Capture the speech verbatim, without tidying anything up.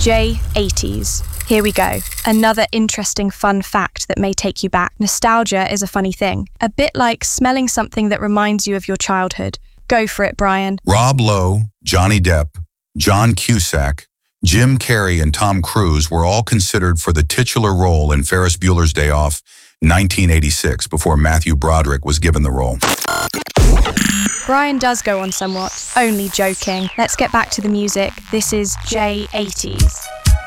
J eighties. Here we go. Another interesting fun fact that may take you back. Nostalgia is a funny thing. A bit like smelling something that reminds you of your childhood. Go for it, Brian. Rob Lowe, Johnny Depp, John Cusack, Jim Carrey, and Tom Cruise were all considered for the titular role in Ferris Bueller's Day Off, nineteen eighty-six, before Matthew Broderick was given the role. Brian does go on somewhat. Only joking. Let's get back to the music. This is J eighties.